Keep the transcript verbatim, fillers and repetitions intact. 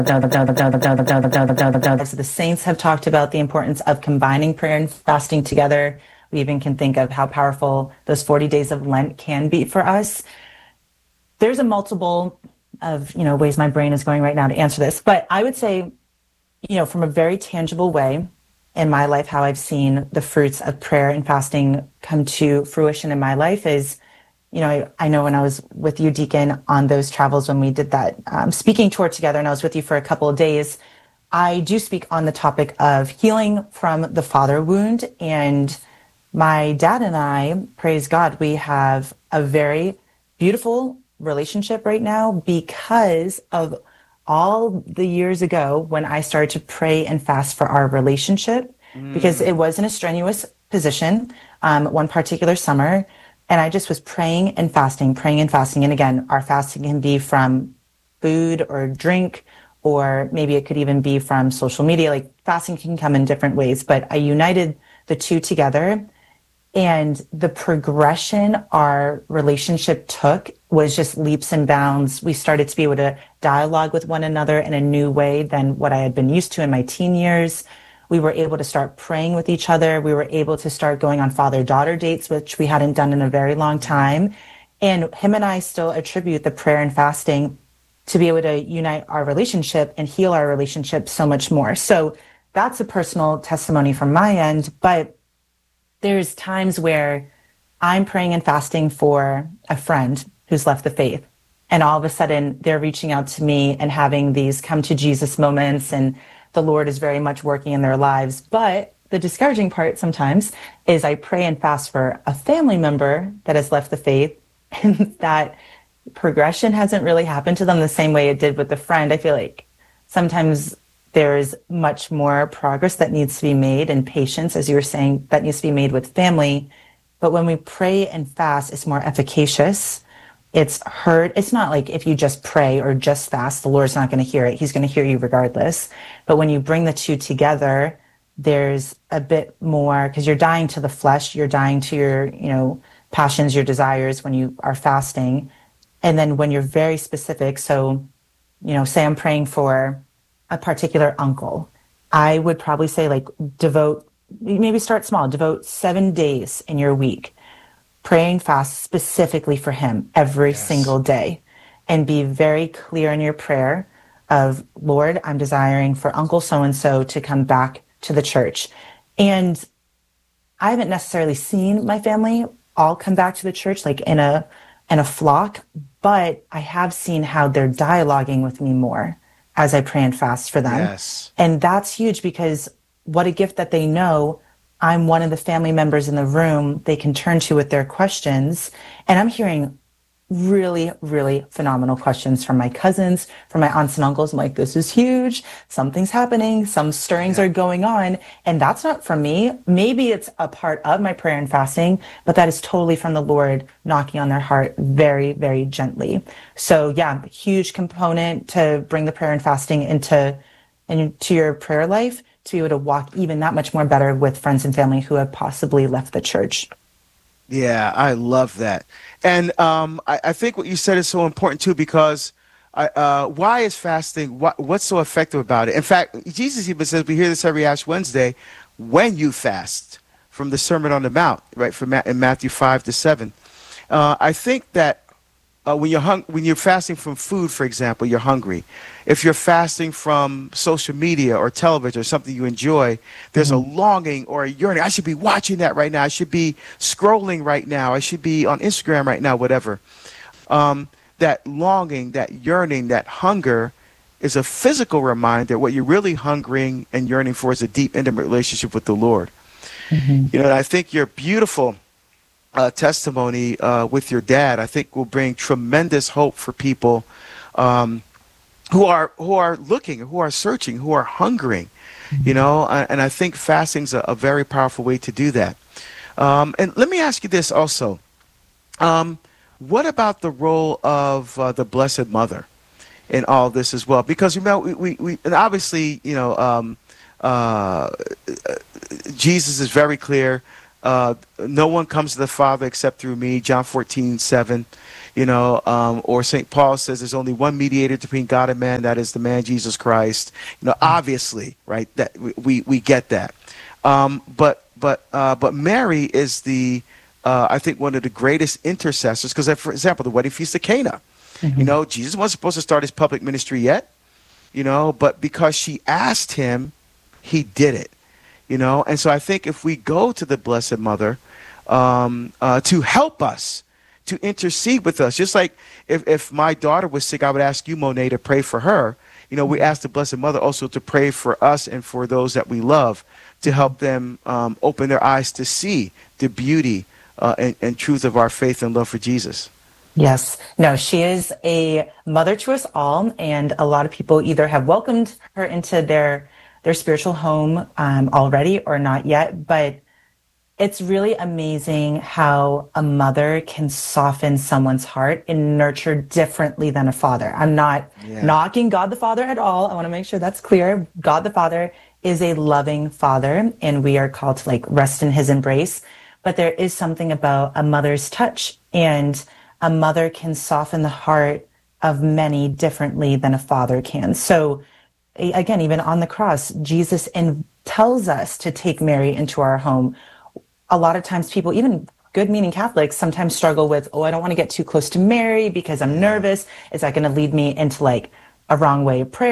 The saints have talked about the importance of combining prayer and fasting together. We even can think of how powerful those forty days of Lent can be for us. There's a multiple of, you know, ways my brain is going right now to answer this, but I would say, you know, from a very tangible way in my life, how I've seen the fruits of prayer and fasting come to fruition in my life is, you know, I, I know when I was with you, Deacon, on those travels when we did that um, speaking tour together, and I was with you for a couple of days, I do speak on the topic of healing from the father wound. And my dad and I, praise God, we have a very beautiful relationship right now because of all the years ago when I started to pray and fast for our relationship, mm. because it was in a strenuous position um, one particular summer. And I just was praying and fasting, praying and fasting. And again, our fasting can be from food or drink, or maybe it could even be from social media. Like fasting can come in different ways, but I united the two together. And the progression our relationship took was just leaps and bounds. We started to be able to dialogue with one another in a new way than what I had been used to in my teen years. We were able to start praying with each other. We were able to start going on father-daughter dates, which we hadn't done in a very long time. And him and I still attribute the prayer and fasting to be able to unite our relationship and heal our relationship so much more. So that's a personal testimony from my end. But there's times where I'm praying and fasting for a friend who's left the faith. And all of a sudden they're reaching out to me and having these come to Jesus moments, and the Lord is very much working in their lives. But the discouraging part sometimes is I pray and fast for a family member that has left the faith, and that progression hasn't really happened to them the same way it did with the friend. I feel like sometimes there's much more progress that needs to be made, and patience, as you were saying, that needs to be made with family. But when we pray and fast, it's more efficacious. It's heard. It's not like if you just pray or just fast, the Lord's not going to hear it. He's going to hear you regardless. But when you bring the two together, there's a bit more, because you're dying to the flesh, you're dying to your, you know, passions, your desires when you are fasting. And then when you're very specific, so, you know, say I'm praying for a particular uncle, I would probably say, like, devote, maybe start small, devote seven days in your week, praying fast specifically for him every yes. single day, and be very clear in your prayer of, Lord, I'm desiring for Uncle so-and-so to come back to the church. And I haven't necessarily seen my family all come back to the church, like in a, in a flock, but I have seen how they're dialoguing with me more as I pray and fast for them. Yes. And that's huge, because what a gift that they know I'm one of the family members in the room they can turn to with their questions. And I'm hearing really, really phenomenal questions from my cousins, from my aunts and uncles. I'm like, this is huge. Something's happening. Some stirrings yeah. are going on. And that's not from me. Maybe it's a part of my prayer and fasting, but that is totally from the Lord knocking on their heart very, very gently. So yeah, huge component to bring the prayer and fasting into, into your prayer life, to be able to walk even that much more better with friends and family who have possibly left the church. Yeah, I love that. And um, I, I think what you said is so important, too, because I, uh, why is fasting, what, what's so effective about it? In fact, Jesus even says, we hear this every Ash Wednesday, when you fast, from the Sermon on the Mount, right, from Ma- in Matthew five to seven. Uh, I think that Uh, when you're hung- when you're fasting from food, for example, you're hungry. If you're fasting from social media or television or something you enjoy, there's mm-hmm. a longing or a yearning. I should be watching that right now. I should be scrolling right now. I should be on Instagram right now, whatever. Um, that longing, that yearning, that hunger is a physical reminder what you're really hungering and yearning for is a deep, intimate relationship with the Lord. Mm-hmm. You know, and I think your beautiful Uh, testimony uh, with your dad, I think, will bring tremendous hope for people um, who are who are looking, who are searching, who are hungering, mm-hmm. you know. Uh, and I think fasting's a, a very powerful way to do that. Um, and let me ask you this also: um, what about the role of uh, the Blessed Mother in all this as well? Because you know, we we, we and obviously, you know, um, uh, Jesus is very clear. Uh, no one comes to the Father except through me, John fourteen seven. you know, um, or Saint Paul says there's only one mediator between God and man, that is the man Jesus Christ. You know, obviously, right? That we we, we get that. Um, but but uh, but Mary is the uh, I think one of the greatest intercessors because, for example, the wedding feast of Cana. Mm-hmm. You know, Jesus wasn't supposed to start his public ministry yet. You know, but because she asked him, he did it. You know, and so I think if we go to the Blessed Mother um, uh, to help us, to intercede with us, just like if, if my daughter was sick, I would ask you, Monet, to pray for her. You know, we ask the Blessed Mother also to pray for us and for those that we love, to help them um, open their eyes to see the beauty uh, and, and truth of our faith and love for Jesus. Yes. No, she is a mother to us all, and a lot of people either have welcomed her into their their spiritual home um, already or not yet. But it's really amazing how a mother can soften someone's heart and nurture differently than a father. I'm not Yeah. knocking God the Father at all. I want to make sure that's clear. God the Father is a loving father, and we are called to like rest in his embrace. But there is something about a mother's touch, and a mother can soften the heart of many differently than a father can. So a- again, even on the cross, Jesus in, tells us to take Mary into our home. A lot of times people, even good meaning Catholics, sometimes struggle with, oh, I don't want to get too close to Mary because I'm nervous. Is that going to lead me into like a wrong way of prayer?